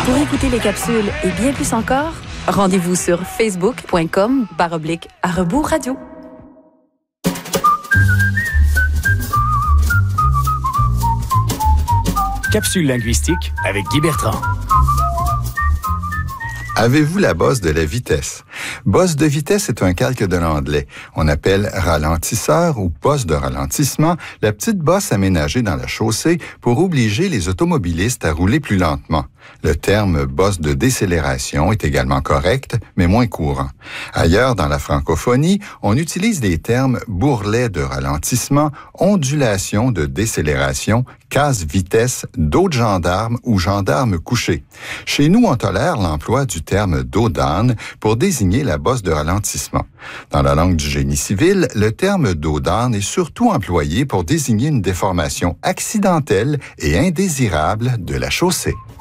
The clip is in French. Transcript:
Pour écouter les capsules et bien plus encore, rendez-vous sur facebook.com/À rebours radio. Capsule linguistique avec Guy Bertrand. Avez-vous la bosse de la vitesse? Bosse de vitesse est un calque de l'anglais. On appelle ralentisseur ou bosse de ralentissement la petite bosse aménagée dans la chaussée pour obliger les automobilistes à rouler plus lentement. Le terme bosse de décélération est également correct, mais moins courant. Ailleurs, dans la francophonie, on utilise les termes bourrelet de ralentissement, ondulation de décélération, casse-vitesse, dos de gendarme ou gendarme couché. Chez nous, on tolère l'emploi du terme dos d'âne pour désigner la bosse de ralentissement. Dans la langue du génie civil, le terme dos d'âne est surtout employé pour désigner une déformation accidentelle et indésirable de la chaussée.